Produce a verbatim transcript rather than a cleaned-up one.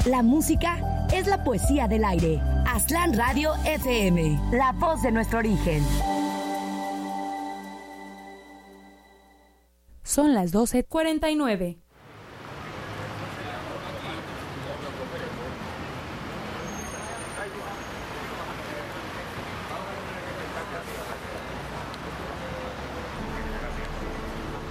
La música es la poesía del aire. Aztlán Radio F M, la voz de nuestro origen. Son las doce cuarenta y nueve.